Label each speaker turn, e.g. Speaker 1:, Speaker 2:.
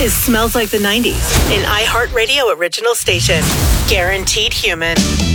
Speaker 1: is Smells Like the 90s, an iHeartRadio original station. Guaranteed human.